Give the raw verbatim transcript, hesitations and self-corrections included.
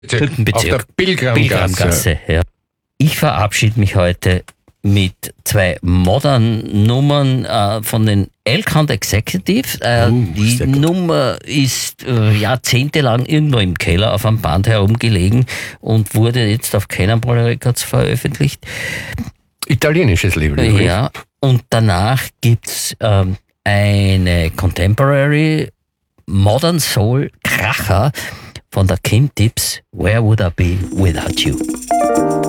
Fünften Auf der Bezirk. Pilgramgasse. Pilgramgasse, ja. Ich verabschiede mich heute mit zwei modernen Nummern äh, von den Elkhand Executive. Äh, Oh, die sehr gut. Nummer ist äh, jahrzehntelang irgendwo im Keller auf einem Band herumgelegen und wurde jetzt auf Cannonball Records veröffentlicht. Italienisches Label übrigens. Ja, und danach gibt's ähm, eine Contemporary Modern Soul Kracher von der Kim Tips, Where Would I Be Without You?